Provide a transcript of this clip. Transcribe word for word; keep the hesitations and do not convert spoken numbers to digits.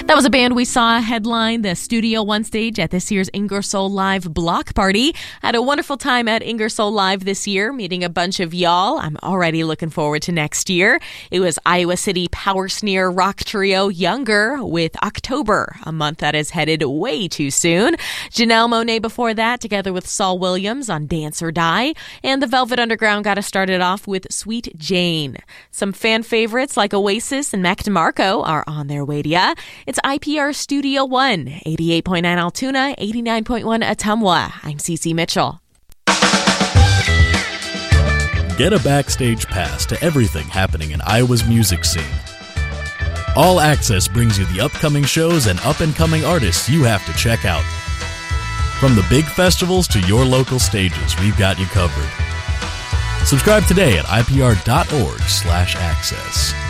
That was a band we saw headline the Studio One stage at this year's Ingersoll Live block party. Had a wonderful time at Ingersoll Live this year, meeting a bunch of y'all. I'm already looking forward to next year. It was Iowa City power snare rock trio Younger with October, a month that is headed way too soon. Janelle Monáe before that, together with Saul Williams on Dance or Die. And the Velvet Underground got us started off with Sweet Jane. Some fan favorites like Oasis and Mac DeMarco are on their way to ya. It's I P R Studio One, eighty-eight point nine Altoona, eighty-nine point one Ottumwa. I'm Cece Mitchell. Get a backstage pass to everything happening in Iowa's music scene. All Access brings you the upcoming shows and up-and-coming artists you have to check out. From the big festivals to your local stages, we've got you covered. Subscribe today at I P R dot org slash access.